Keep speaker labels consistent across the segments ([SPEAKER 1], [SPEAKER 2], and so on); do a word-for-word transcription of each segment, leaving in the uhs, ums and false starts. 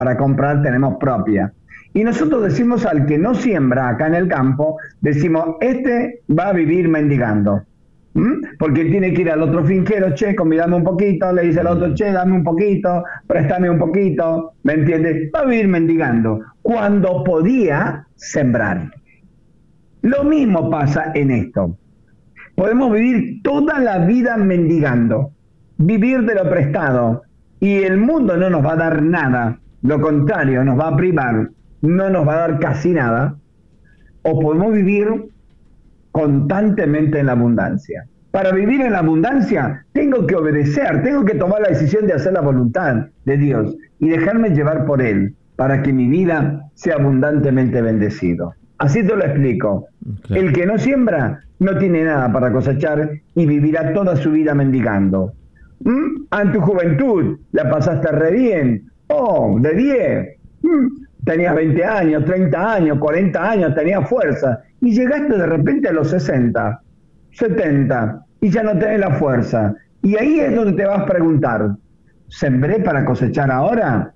[SPEAKER 1] para comprar tenemos propia. Y nosotros decimos al que no siembra acá en el campo, decimos, este va a vivir mendigando. ¿Mm? Porque tiene que ir al otro finquero, che, convídame un poquito, le dice al otro, che, dame un poquito, préstame un poquito, ¿me entiendes? Va a vivir mendigando cuando podía sembrar. Lo mismo pasa en esto. Podemos vivir toda la vida mendigando, vivir de lo prestado, y el mundo no nos va a dar nada, lo contrario, nos va a privar, no nos va a dar casi nada, o podemos vivir constantemente en la abundancia. Para vivir en la abundancia tengo que obedecer, tengo que tomar la decisión de hacer la voluntad de Dios y dejarme llevar por Él para que mi vida sea abundantemente bendecido. Así te lo explico. Claro. El que no siembra no tiene nada para cosechar y vivirá toda su vida mendigando. ¿Mm? En tu juventud la pasaste re bien. Oh, de diez. ¿Mm? Tenías veinte años, treinta años, cuarenta años, tenías fuerza. Y llegaste de repente a los sesenta, setenta, y ya no tenés la fuerza. Y ahí es donde te vas a preguntar, ¿sembré para cosechar ahora?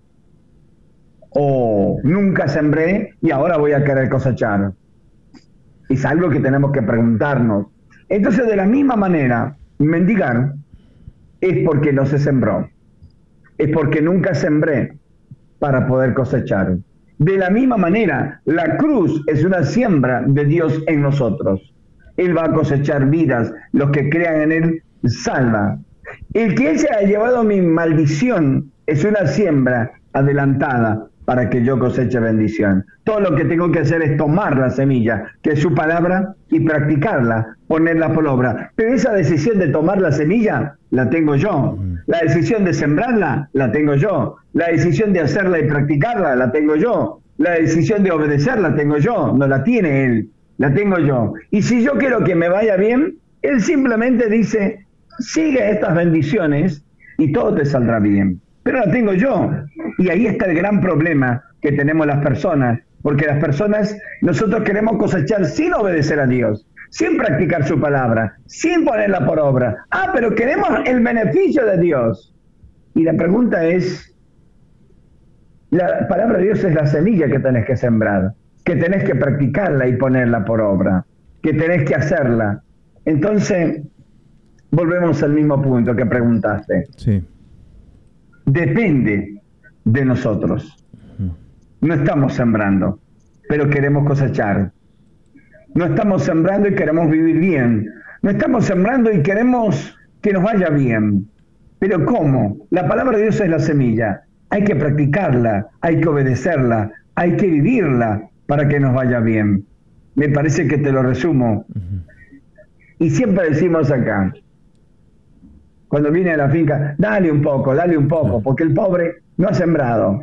[SPEAKER 1] ¿O nunca sembré y ahora voy a querer cosechar? Es algo que tenemos que preguntarnos. Entonces, de la misma manera, mendigar es porque no se sembró. Es porque nunca sembré para poder cosechar. De la misma manera, la cruz es una siembra de Dios en nosotros. Él va a cosechar vidas. Los que crean en Él, salva. El que Él se haya llevado mi maldición es una siembra adelantada para que yo coseche bendición. Todo lo que tengo que hacer es tomar la semilla, que es su palabra, y practicarla, ponerla por obra. Pero esa decisión de tomar la semilla, la tengo yo. La decisión de sembrarla, la tengo yo. La decisión de hacerla y practicarla, la tengo yo. La decisión de obedecerla, la tengo yo. No la tiene Él, la tengo yo. Y si yo quiero que me vaya bien, Él simplemente dice, sigue estas bendiciones y todo te saldrá bien. Pero la tengo yo. Y ahí está el gran problema que tenemos las personas. Porque las personas, nosotros queremos cosechar sin obedecer a Dios, sin practicar su palabra, sin ponerla por obra. Ah, pero queremos el beneficio de Dios. Y la pregunta es, la palabra de Dios es la semilla que tenés que sembrar, que tenés que practicarla y ponerla por obra, que tenés que hacerla. Entonces, volvemos al mismo punto que preguntaste.
[SPEAKER 2] Sí.
[SPEAKER 1] Depende de nosotros. No estamos sembrando, pero queremos cosechar. No estamos sembrando y queremos vivir bien. No estamos sembrando y queremos que nos vaya bien. Pero ¿cómo? La palabra de Dios es la semilla. Hay que practicarla, hay que obedecerla, hay que vivirla para que nos vaya bien. Me parece que te lo resumo. Uh-huh. Y siempre decimos acá, cuando viene a la finca, dale un poco, dale un poco, porque el pobre no ha sembrado.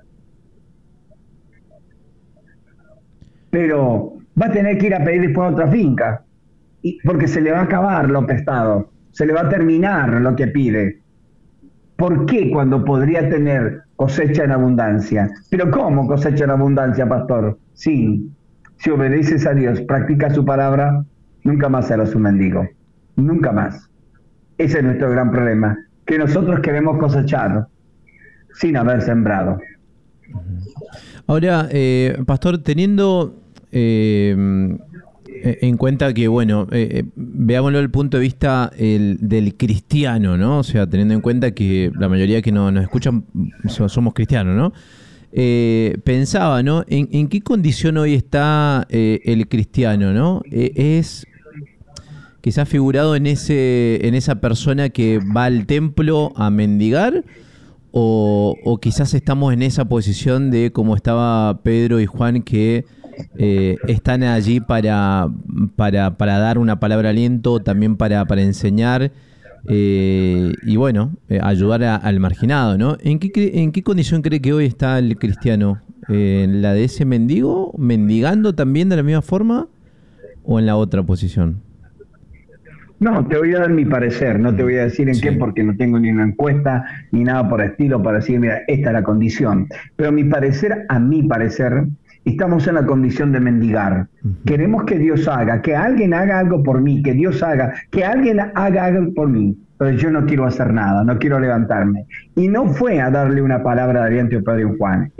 [SPEAKER 1] Pero va a tener que ir a pedir después a otra finca, y, porque se le va a acabar lo prestado, se le va a terminar lo que pide. ¿Por qué cuando podría tener cosecha en abundancia? ¿Pero cómo cosecha en abundancia, pastor? Sí, si obedeces a Dios, practicas su palabra, nunca más serás un mendigo, nunca más. Ese es nuestro gran problema, que nosotros queremos cosechar sin haber sembrado.
[SPEAKER 2] Ahora, eh, pastor, teniendo eh, en cuenta que, bueno, eh, veámoslo desde el punto de vista el, del cristiano, ¿no? O sea, teniendo en cuenta que la mayoría que no, nos escuchan somos cristianos, ¿no? Eh, pensaba, ¿no? ¿En, en qué condición hoy está eh, el cristiano, ¿no? Eh, es quizás figurado en ese en esa persona que va al templo a mendigar, o, o quizás estamos en esa posición de como estaba Pedro y Juan, que eh, están allí para, para, para dar una palabra de aliento, también para, para enseñar eh, y bueno, eh, ayudar a, al marginado, ¿no? ¿En qué, en qué condición cree que hoy está el cristiano? Eh, ¿En la de ese mendigo, mendigando también de la misma forma, o en la otra posición?
[SPEAKER 1] No, te voy a dar mi parecer, no te voy a decir en sí. qué, porque no tengo ni una encuesta ni nada por estilo para decir, mira, esta es la condición. Pero mi parecer, a mi parecer, estamos en la condición de mendigar. Uh-huh. Queremos que Dios haga, que alguien haga algo por mí, que Dios haga, que alguien haga algo por mí. pero yo no quiero hacer nada, no quiero levantarme. Y no fue a darle una palabra de aliento a Pedro y Juan.